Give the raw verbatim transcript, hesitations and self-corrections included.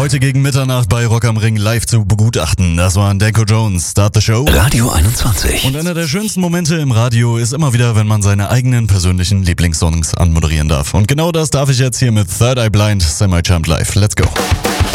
Heute gegen Mitternacht bei Rock am Ring live zu begutachten. Das waren Danko Jones, Start the Show. Radio einundzwanzig. Und einer der schönsten Momente im Radio ist immer wieder, wenn man seine eigenen persönlichen Lieblingssongs anmoderieren darf. Und genau das darf ich jetzt hier mit Third Eye Blind Semi-Champ Live. Let's go.